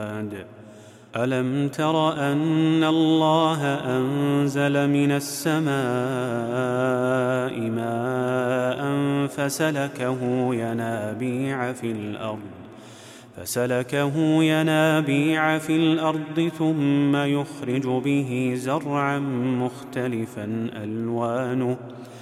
ألم تر أن الله أنزل من السماء ماء فسلكه ينابيع في الأرض ثم يخرج به زرعا مختلفا ألوانه